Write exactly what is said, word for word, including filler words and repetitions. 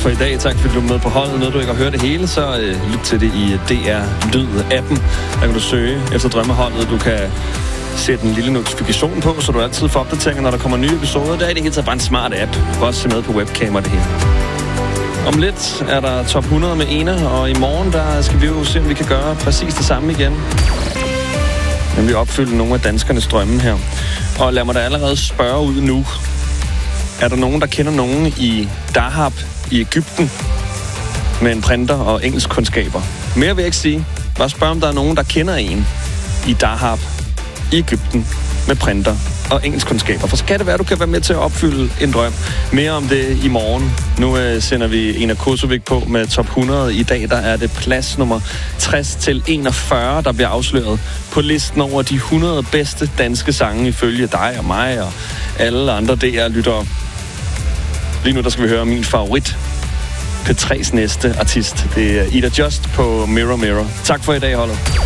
for i dag. Tak fordi du er med på holdet. Når du ikke har hørt det hele, så øh, lyt til det i D R Lyd-appen. Der kan du søge efter Drømmeholdet. Du kan sætte en lille notifikation på, så du altid får opdateringer, når der kommer nye episoder. Der er det hele taget bare en smart app. Du kan også se med på webcam og det hele. Om lidt er der top hundrede med Ena, og i morgen der skal vi jo se, om vi kan gøre præcis det samme igen. Nemlig opfylde nogle af danskernes drømme her. Og lad mig da allerede spørge ud nu. Er der nogen, der kender nogen i Dahab i Egypten med en printer og engelskkundskaber? Mere vil jeg ikke sige. Bare spørg, om der er nogen, der kender en i Dahab i Egypten med printer og engelskkundskaber. For så kan det være, at du kan være med til at opfylde en drøm. Mere om det i morgen. Nu øh, sender vi Ena Kosovik på med top hundrede. I dag der er det plads nummer tres til enogfyrre, der bliver afsløret på listen over de hundrede bedste danske sange ifølge dig og mig og alle andre D R-lyttere. Lige nu der skal vi høre min favorit, P tre's næste artist. Det er Ida Just på Mirror Mirror. Tak for i dag, holdet.